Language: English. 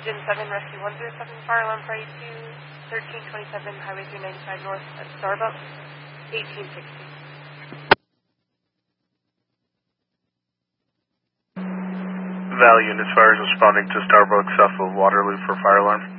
Gen 7 Rescue 107, fire alarm for 1327 Highway 395 North at Starbucks, 1860. Valley units fires responding to Starbucks off of Waterloo for fire alarm.